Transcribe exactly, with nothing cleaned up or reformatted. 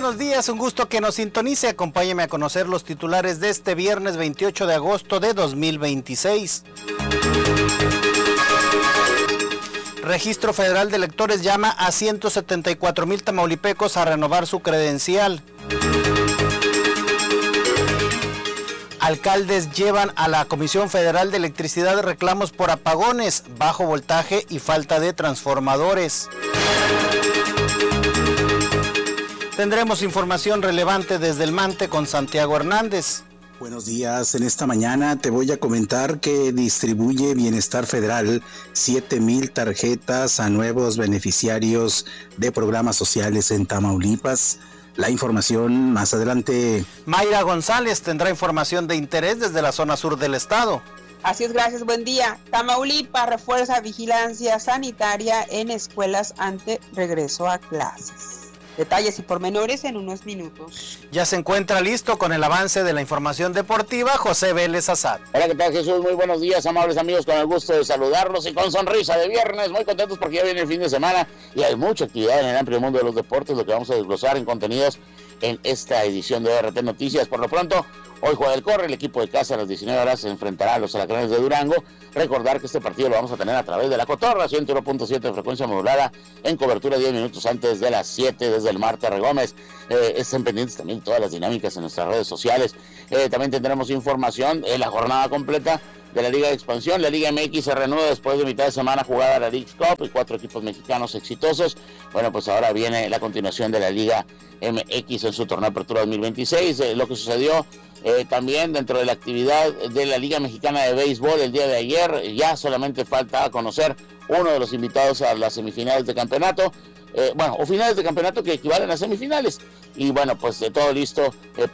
buenos días, un gusto que nos sintonice. Acompáñeme a conocer los titulares de este viernes veintiocho de agosto de dos mil veintiséis. Registro Federal de Electores llama a ciento setenta y cuatro mil tamaulipecos a renovar su credencial. Alcaldes llevan a la Comisión Federal de Electricidad reclamos por apagones, bajo voltaje y falta de transformadores. Tendremos información relevante desde el Mante con Santiago Hernández. Buenos días, en esta mañana te voy a comentar que distribuye Bienestar Federal siete mil tarjetas a nuevos beneficiarios de programas sociales en Tamaulipas. La información más adelante. Mayra González tendrá información de interés desde la zona sur del estado. Así es, gracias, buen día. Tamaulipas refuerza vigilancia sanitaria en escuelas ante regreso a clases. Detalles y pormenores en unos minutos. Ya se encuentra listo con el avance de la información deportiva José Vélez Azad. Hola, ¿qué tal, Jesús? Muy buenos días, amables amigos, con el gusto de saludarlos y con sonrisa de viernes, muy contentos porque ya viene el fin de semana y hay mucha actividad en el amplio mundo de los deportes, lo que vamos a desglosar en contenidos en esta edición de O R T Noticias. Por lo pronto, hoy juega el Corre, el equipo de casa a las diecinueve horas se enfrentará a los Alacranes de Durango. Recordar que este partido lo vamos a tener a través de la Cotorra, ciento uno punto siete de frecuencia modulada, en cobertura diez minutos antes de las siete desde el Marte Regómez. Eh, estén pendientes también de todas las dinámicas en nuestras redes sociales. Eh, también tendremos información en la jornada completa de la Liga de Expansión. La Liga M X se reanuda después de mitad de semana jugada la Leagues Cup y cuatro equipos mexicanos exitosos. Bueno, pues ahora viene la continuación de la Liga M X en su torneo Apertura dos mil veintiséis. Eh, lo que sucedió eh, también dentro de la actividad de la Liga Mexicana de Béisbol el día de ayer. Ya solamente falta conocer uno de los invitados a las semifinales de campeonato. Eh, bueno, o finales de campeonato que equivalen a semifinales. Y bueno, pues de todo listo. Eh,